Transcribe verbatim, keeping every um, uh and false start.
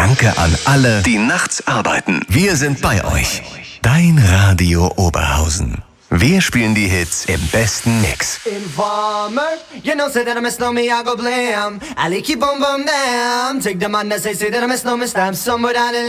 Danke an alle, die nachts arbeiten. Wir sind bei euch. Dein Radio Oberhausen. Wir spielen die Hits im besten Mix. Informer, you know, say that I miss no me, I go blam. I keep on bum bam. Take the man that say, say that I miss no me, stamp somewhere down in